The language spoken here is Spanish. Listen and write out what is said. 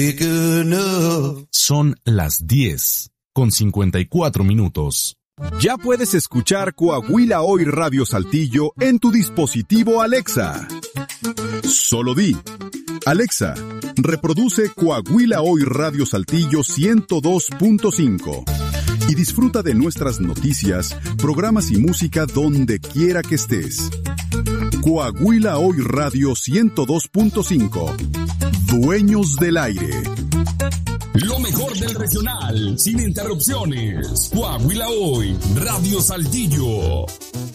Son las 10:54. Ya puedes escuchar Coahuila Hoy Radio Saltillo en tu dispositivo Alexa. Solo di: Alexa, reproduce Coahuila Hoy Radio Saltillo 102.5 y disfruta de nuestras noticias, programas y música donde quiera que estés. Coahuila Hoy Radio 102.5. Dueños del aire. Lo mejor del regional, sin interrupciones. Coahuila Hoy, Radio Saltillo.